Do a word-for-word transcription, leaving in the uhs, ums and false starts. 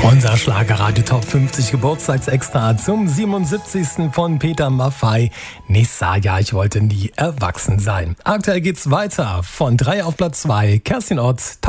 Unser Schlagerradio Top fünfzig Geburtstagsextra zum siebenundsiebzigsten von Peter Maffay. Nächstes Jahr, ich wollte nie erwachsen sein. Aktuell geht's weiter. Von drei auf Platz zwei. Kerstin Ott.